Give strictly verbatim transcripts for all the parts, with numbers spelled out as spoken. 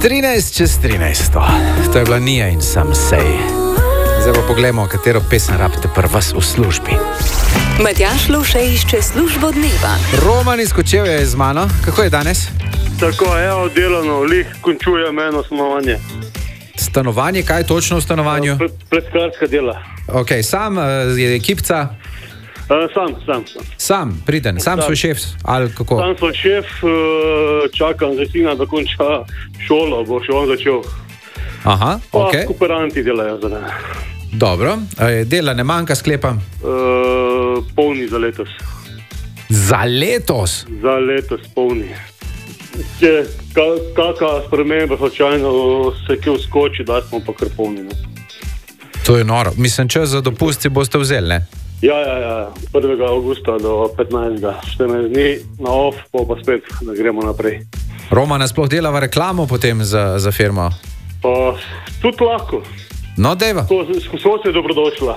trinajst čez trinajst. To je bila Nia in Some Say. Zdaj pa pogledamo, katero pesem rabite pri vas v službi. Matjaž Lovše išče službo dneva. Roman iz Kočevja je z mano. Kako je danes? Tako, evo, delano, lih končujem eno stanovanje. Stanovanje, kaj točno v stanovanju? Pre, Pleskarska dela. Ok, sam je ekipca? Uh, sam, sam, sam. Sam, priden, sam, sam svoj šef, ali kako? Sam svoj šef, uh, čakam za sina, da konča šolo, bo še on začel. Aha, ok. Pa kooperanti delajo za mene. Dobro, dela ne manjka, sklepam? Uh, polni za letos. Za letos? Za letos polni. Če ka, kakva sprememba slučajno se kje vskoči, da smo pa kar polni. Ne? To je noro. Mislim, čas za dopusti boste vzeli, ne? Ja, ja, ja. prvega avgusta do petnajstega, štirinajst dni na off, pa pa spet, da gremo naprej. Romana sploh delava reklamo potem za, za firmo? Pa tudi lahko. No, dejva. Skozi je dobrodošla.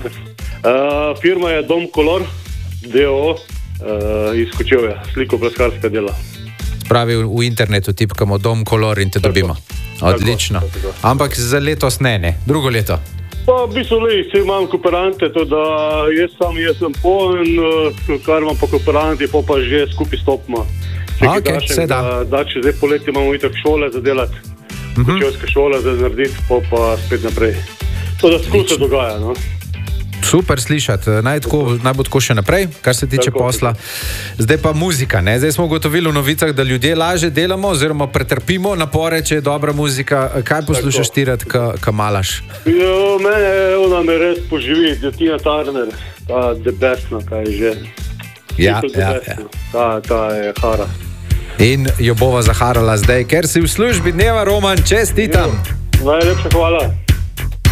uh, firma je Dom Color, D O O, uh, iz Kočevja, sliko-pleskarska dela. Pravi, v, v internetu tipkamo Dom Color in te tako dobimo. Odlično. Tako, tako. Ampak za letos ne, ne. Drugo leto. Pa v bistvu le, vse imam kooperante, to da jaz sam, jaz sem poln, kar imam pa kooperanti, pa pa že skupaj stopimo. Ok, vse da. Da, da če zdaj poleti imamo itak šole za delati, uh-huh. Kočevske šole za narediti, pa pa spet naprej. To da skozi se dogaja, no. Super slišati, naj, tako, naj bo tako še naprej, kar se tiče tako, posla. Zdaj pa muzika, ne? Zdaj smo ugotovili v novicah, da ljudje laže delamo oziroma pretrpimo napore, če je dobra muzika. Kaj poslušaš ti rad, ka malaš? Jo, mene, ona me res poživi, Tina Turner, ta debesna, kaj je že. Ja, ja, ja. Ta, ta je hara. In jo bova zaharala zdaj, ker si v službi dneva, Roman, čestitam. Jo, najlepša hvala.